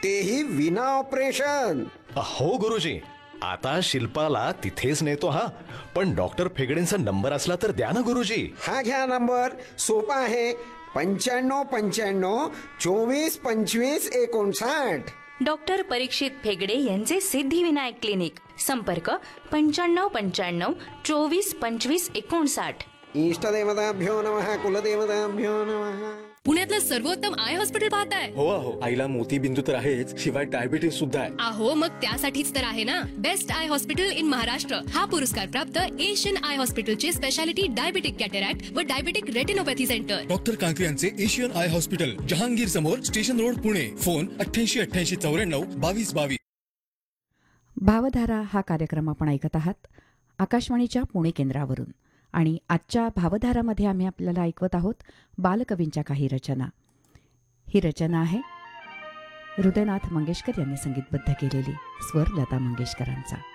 तेही विना ऑपरेशन. हो गुरुजी, आता शिल्पाला तिथेच नेतो. हा, पण डॉक्टर फेगडेंचा नंबर असला तर द्या ना गुरुजी. हा घ्या नंबर, सोपा आहे. 9595 24 25 59. डॉक्टर परीक्षित फेगडे यांचे सिद्धिविनायक क्लिनिक. संपर्क 9595 24 25 59. इष्टदेवताभ्यो नमः, कुलदेवताभ्यो नमः. पुण्यातलं सर्वोत्तम आय हॉस्पिटल पाहताय. हो अहो, आईला मोतीबिंदू तर आहेच, शिवाय डायबिटीस सुद्धा आहे. अहो मग त्यासाठीच तर आहे ना best I hospital in Maharashtra. हा पुरस्कार प्राप्त एशियन आय हॉस्पिटलचे स्पेशालिटी डायबिटिक कॅटरॅक्ट व diabetic retinopathy centre. Doctor Kankre यांचे एशियन आय हॉस्पिटल, जहांगीर समोर, स्टेशन रोड, पुणे. फोन 88 94 22 22. भावधारा हा कार्यक्रम आपण ऐकत आहात आकाशवाणीच्या पुणे केंद्रावरून. आणि आजच्या भावधारामध्ये आम्ही आपल्याला ऐकवत आहोत बालकवींच्या काही रचना. ही रचना आहे हृदयनाथ मंगेशकर यांनी संगीतबद्ध केलेली, स्वर लता मंगेशकरांचा.